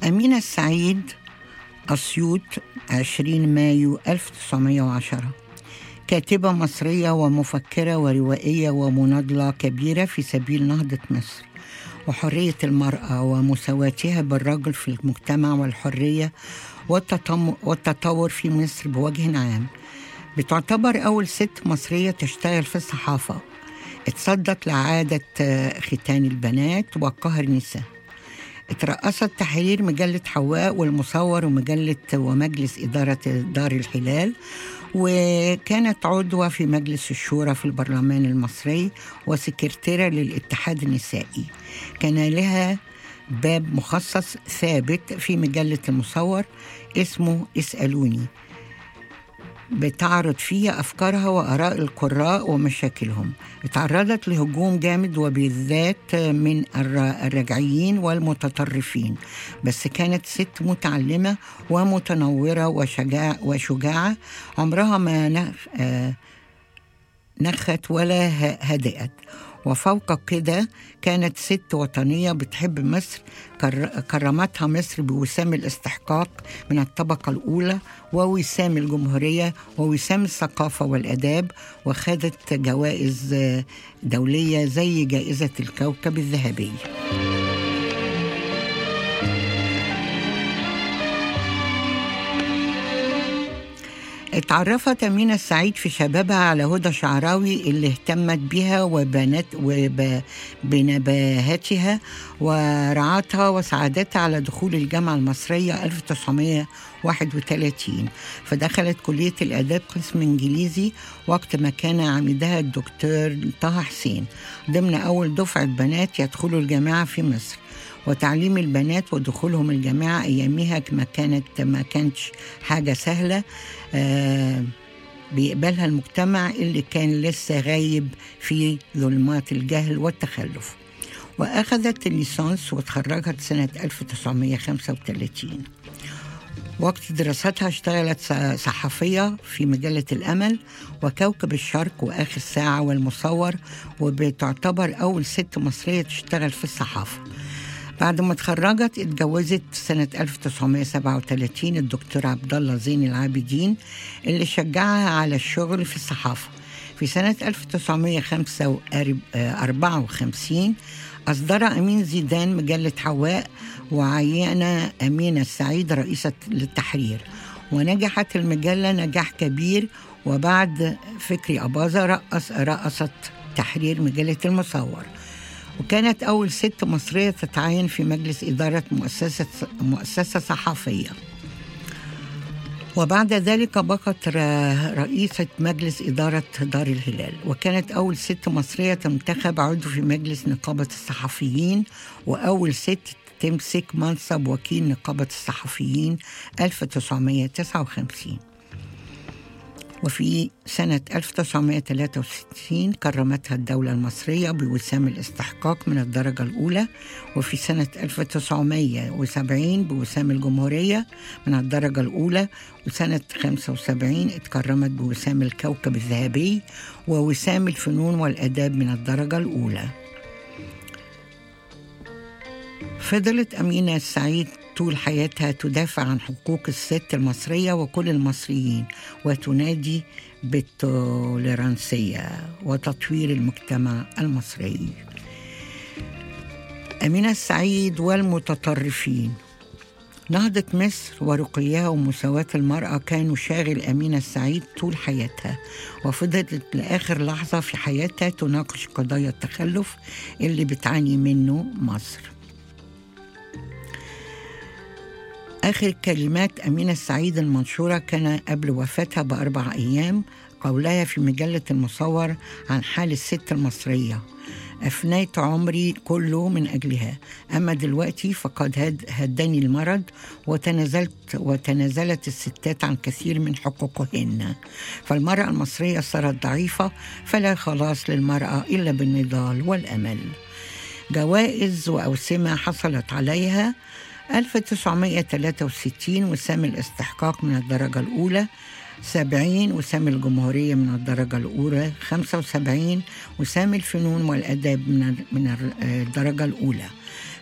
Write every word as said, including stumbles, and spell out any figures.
أمينة السعيد، أسيوط، عشرين مايو ألف وتسعمائة وعشرة. كاتبة مصرية ومفكرة وروائية ومناضلة كبيرة في سبيل نهضة مصر وحرية المرأة ومساواتها بالرجل في المجتمع والحرية والتطور في مصر بوجه عام. بتعتبر أول ست مصرية تشتغل في الصحافة. اتصدت لعادة ختان البنات وقهر النساء. اترأست تحرير مجلة حواء والمصور ومجلة ومجلس إدارة دار الهلال، وكانت عضوة في مجلس الشورى في البرلمان المصري وسكرتيرة للاتحاد النسائي. كان لها باب مخصص ثابت في مجلة المصور اسمه اسألوني، بتعرض فيها أفكارها وآراء القراء ومشاكلهم. اتعرضت لهجوم جامد وبالذات من الرجعيين والمتطرفين، بس كانت ست متعلمة ومتنورة وشجاع وشجاعة، عمرها ما نخ نخت ولا هدأت. وفوق كده كانت ست وطنية بتحب مصر. كرمتها مصر بوسام الاستحقاق من الطبقة الأولى ووسام الجمهورية ووسام الثقافة والأداب، وخدت جوائز دولية زي جائزة الكوكب الذهبي. اتعرفت أمينة السعيد في شبابها على هدى شعراوي اللي اهتمت بها وبنت وبنباهتها ورعاتها وساعدتها على دخول الجامعة المصرية ألف وتسعمائة وواحد وثلاثين، فدخلت كلية الآداب قسم إنجليزي وقت ما كان عميدها الدكتور طه حسين، ضمن أول دفعة بنات يدخلوا الجامعة في مصر. وتعليم البنات ودخولهم الجامعة أيامها ما كانت ما كانتش حاجة سهلة آه بيقبلها المجتمع اللي كان لسه غايب في ظلمات الجهل والتخلف. وأخذت الليسانس وتخرجت سنة ألف وتسعمائة وخمسة وثلاثين. وقت دراستها اشتغلت صحفية في مجلة الأمل وكوكب الشرق وآخر ساعة والمصور، وبتعتبر أول ست مصرية تشتغل في الصحافة. بعد ما اتخرجت اتجوزت سنة ألف وتسعمائة وسبعة وثلاثين الدكتور عبد الله زين العابدين اللي شجعها على الشغل في الصحافة. في سنة ألف وتسعمائة وخمسة وأربعة وخمسين أصدر أمين زيدان مجلة حواء، وعين أمينة السعيد رئيسة للتحرير، ونجحت المجلة نجاح كبير. وبعد فكري أباظة رأس رأست تحرير مجلة المصور، وكانت أول ست مصرية تتعين في مجلس إدارة مؤسسة مؤسسة صحفية. وبعد ذلك بقت رئيسة مجلس إدارة دار الهلال، وكانت أول ست مصرية تنتخب عضو في مجلس نقابة الصحفيين، وأول ست تمسك منصب وكيل نقابة الصحفيين ألف وتسعمائة وتسعة وخمسين. وفي سنة ألف وتسعمائة وثلاثة وستين كرمتها الدولة المصرية بوسام الاستحقاق من الدرجة الأولى، وفي سنة ألف وتسعمائة وسبعين بوسام الجمهورية من الدرجة الأولى، وسنة خمسة وسبعين اتكرمت بوسام الكوكب الذهبي ووسام الفنون والأداب من الدرجة الأولى. فضلت أمينة السعيد طول حياتها تدافع عن حقوق الست المصرية وكل المصريين، وتنادي بالتوليرانسية وتطوير المجتمع المصري. أمينة السعيد والمتطرفين. نهضة مصر ورقيها ومساواة المرأة كانوا شاغل أمينة السعيد طول حياتها، وفضلت لآخر لحظة في حياتها تناقش قضايا التخلف اللي بتعاني منه مصر. آخر كلمات أمينة السعيد المنشورة كان قبل وفاتها بأربع أيام، قولها في مجلة المصور عن حال الست المصرية: أفنيت عمري كله من أجلها، أما دلوقتي فقد هداني المرض وتنازلت وتنازلت الستات عن كثير من حقوقهن، فالمرأة المصرية صارت ضعيفة، فلا خلاص للمرأة إلا بالنضال والأمل. جوائز وأوسمة حصلت عليها: ألف وتسعمائة وثلاثة وستين وسام الاستحقاق من الدرجة الأولى، سبعين وسام الجمهورية من الدرجة الأولى، خمسة وسبعين وسام الفنون والأداب من الدرجة الأولى.